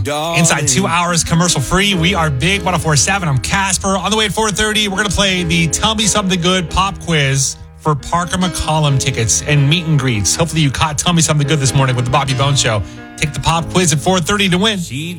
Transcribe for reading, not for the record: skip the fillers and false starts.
Inside 2 hours, commercial free. We are Big 104.7. I'm Casper. On the way at 4:30, we're going to play the Tell Me Something Good pop quiz for Parker McCollum tickets and meet and greets. Hopefully you caught Tell Me Something Good this morning with the Bobby Bones Show. Take the pop quiz at 4:30 to win.